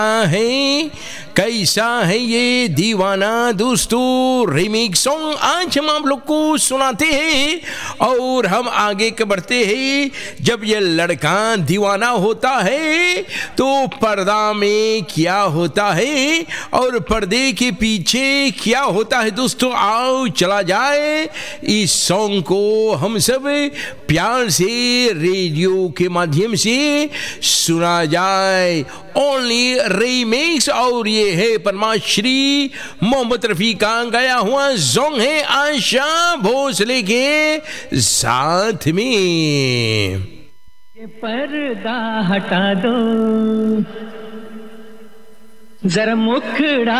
है कैसा है ये दीवाना दोस्तों रीमिक्स सॉन्ग आज हम आप लोग को सुनाते हैं और हम आगे के बढ़ते हैं। जब ये लड़का दीवाना होता है तो पर्दा में क्या होता है और पर्दे के पीछे क्या होता है दोस्तों, आओ चला जाए इस सॉन्ग को हम सब प्यार से रेडियो के माध्यम से सुना जाए। ओनली रीमिक्स और ये है पद्माश्री मोहम्मद रफी का गाया हुआ सॉन्ग है आशा भोसले के साथ में। ये पर्दा हटा दो जरा मुखड़ा